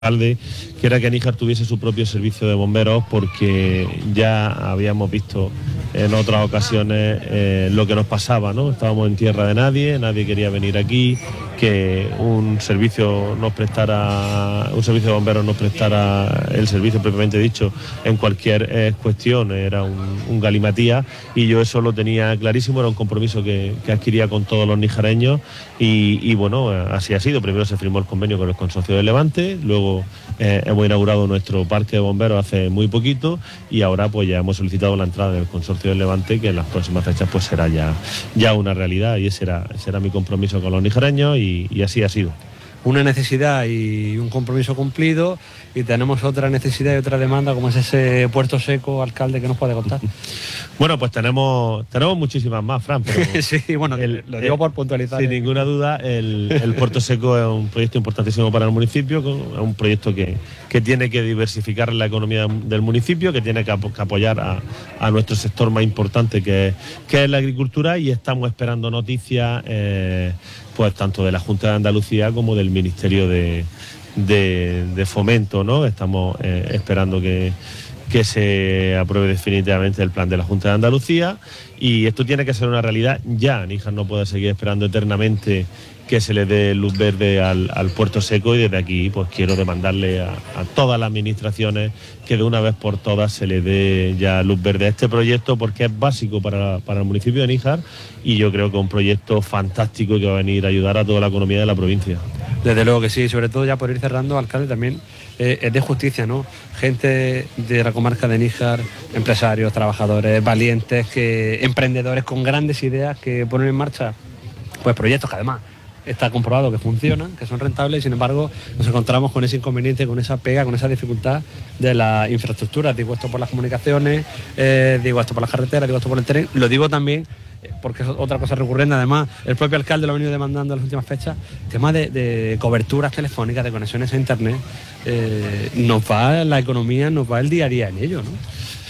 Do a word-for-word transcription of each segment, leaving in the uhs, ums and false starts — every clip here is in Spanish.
alcalde, que era que Níjar tuviese su propio servicio de bomberos, porque ya habíamos visto en otras ocasiones eh, lo que nos pasaba, ¿no? Estábamos en tierra de nadie, nadie quería venir aquí, que un servicio nos prestara, un servicio de bomberos nos prestara el servicio propiamente dicho en cualquier eh, cuestión, era un, un galimatía, y yo eso lo tenía clarísimo, era un compromiso que, que adquiría con todos los nijareños, y, y bueno, así ha sido. Primero se firmó el convenio con el Consorcio de Levante, luego Eh, hemos inaugurado nuestro parque de bomberos hace muy poquito, y ahora pues ya hemos solicitado la entrada del Consorcio del Levante, que en las próximas fechas pues será ya, ya una realidad, y ese era, ese era mi compromiso con los nijareños, y, y así ha sido. Una necesidad y un compromiso cumplido, y tenemos otra necesidad y otra demanda, como es ese puerto seco, alcalde, ¿qué nos puede contar? Bueno, pues tenemos tenemos muchísimas más, Fran. Pero sí, bueno, el, lo digo el, por puntualizar. Sin eh. ninguna duda, el, el puerto seco es un proyecto importantísimo para el municipio, es un proyecto que, que tiene que diversificar la economía del municipio, que tiene que, ap que apoyar a, a nuestro sector más importante, que es, que es la agricultura, y estamos esperando noticias eh, pues tanto de la Junta de Andalucía como del Ministerio de, de, de Fomento, ¿no? Estamos eh, esperando que, que se apruebe definitivamente el plan de la Junta de Andalucía, y esto tiene que ser una realidad ya. Níjar no puede seguir esperando eternamente que se le dé luz verde al, al puerto seco, y desde aquí pues quiero demandarle a, a todas las administraciones que de una vez por todas se le dé ya luz verde a este proyecto, porque es básico para, para el municipio de Níjar, y yo creo que es un proyecto fantástico que va a venir a ayudar a toda la economía de la provincia. Desde luego que sí, sobre todo ya por ir cerrando, alcalde, también eh, es de justicia, ¿no? Gente de la comarca de Níjar, empresarios, trabajadores, valientes, que emprendedores con grandes ideas que ponen en marcha pues proyectos que además está comprobado que funcionan, que son rentables, y sin embargo nos encontramos con ese inconveniente, con esa pega, con esa dificultad de las infraestructuras. Digo esto por las comunicaciones, eh, digo esto por las carreteras, digo esto por el tren, lo digo también porque es otra cosa recurrente. Además, el propio alcalde lo ha venido demandando en las últimas fechas, tema de, de coberturas telefónicas, de conexiones a internet. Eh, nos va la economía, nos va el día a día en ello, ¿no?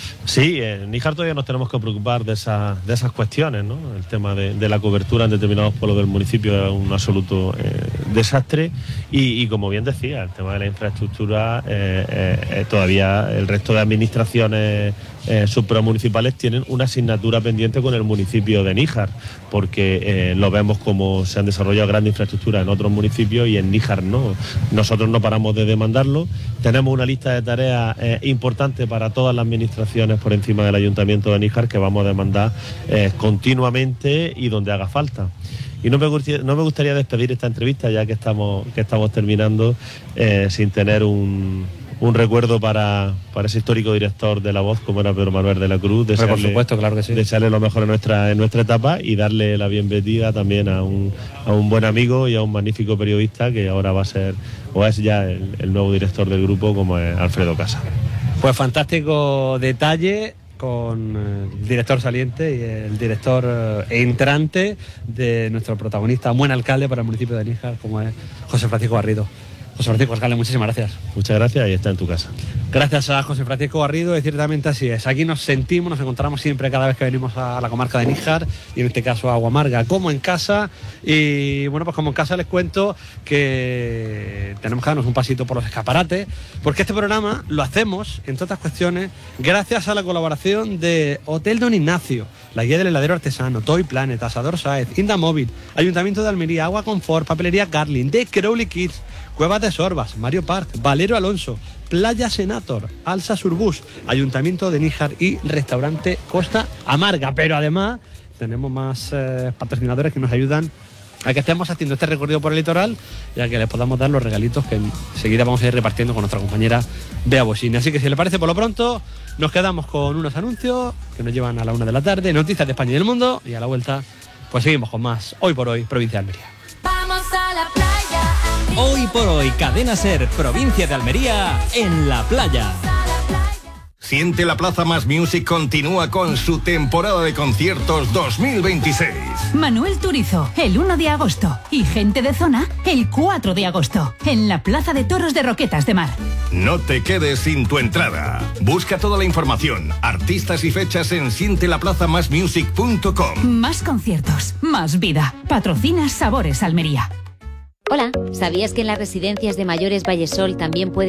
Sí, en Níjar todavía nos tenemos que preocupar de, esa, de esas cuestiones, ¿no? El tema de, de la cobertura en determinados pueblos del municipio es un absoluto eh, desastre, y, y como bien decía, el tema de la infraestructura, eh, eh, todavía el resto de administraciones eh, supramunicipales tienen una asignatura pendiente con el municipio de Níjar, porque eh, lo vemos como se han desarrollado grandes infraestructuras en otros municipios y en Níjar no. Nosotros no paramos de demandarlo, tenemos una lista de tareas eh, importante para todas las administraciones por encima del Ayuntamiento de Níjar, que vamos a demandar eh, continuamente y donde haga falta. Y no me, no me gustaría despedir esta entrevista, ya que estamos, que estamos terminando, eh, sin tener un, un recuerdo para, para ese histórico director de La Voz, como era Pedro Manuel de la Cruz. Desearle, por supuesto, claro que sí. Desearle lo mejor en nuestra, en nuestra etapa, y darle la bienvenida también a un, a un buen amigo y a un magnífico periodista que ahora va a ser, o es ya el, el nuevo director del grupo, como es Alfredo Casa. Pues fantástico detalle con el director saliente y el director entrante de nuestro protagonista, buen alcalde para el municipio de Níjar, como es José Francisco Garrido. José Francisco, alcalde, muchísimas gracias. Muchas gracias, y está en tu casa. Gracias a José Francisco Garrido, y ciertamente así es. Aquí nos sentimos, nos encontramos siempre cada vez que venimos a la comarca de Níjar, y en este caso a Aguamarga, como en casa. Y bueno, pues como en casa les cuento que tenemos que darnos un pasito por los escaparates, porque este programa lo hacemos, entre otras cuestiones, gracias a la colaboración de Hotel Don Ignacio, la guía del heladero artesano, Toy Planet, Asador Saez, Indamóvil, Ayuntamiento de Almería, Agua Confort, Papelería Garlin, The Crowley Kids, Cuevas de Sorbas, Mario Park, Valero Alonso, Playa Senator, Alsa Surbus, Ayuntamiento de Níjar y Restaurante Costa Amarga. Pero además tenemos más eh, patrocinadores que nos ayudan a que estemos haciendo este recorrido por el litoral, y a que les podamos dar los regalitos que enseguida vamos a ir repartiendo con nuestra compañera Bea Bosini. Así que si le parece, por lo pronto nos quedamos con unos anuncios que nos llevan a la una de la tarde, noticias de España y del mundo, y a la vuelta pues seguimos con más Hoy por Hoy, provincia de Almería. Vamos a la playa. Hoy por Hoy, Cadena Ser, provincia de Almería, en la playa. Siente la Plaza Más Music continúa con su temporada de conciertos dos mil veintiséis. Manuel Turizo, el uno de agosto. Y Gente de Zona, el cuatro de agosto. En la Plaza de Toros de Roquetas de Mar. No te quedes sin tu entrada. Busca toda la información, artistas y fechas en siente la plaza más music punto com. Más conciertos, más vida. Patrocina Sabores Almería. Hola, ¿sabías que en las residencias de mayores Vallesol también puedes